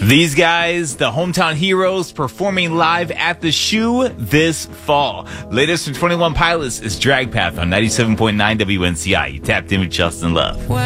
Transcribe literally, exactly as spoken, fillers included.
These guys, the hometown heroes, performing live at the Shoe this fall. Latest from twenty-one Pilots is Drag Path on ninety-seven point nine W N C I. You tapped in with Justin Love.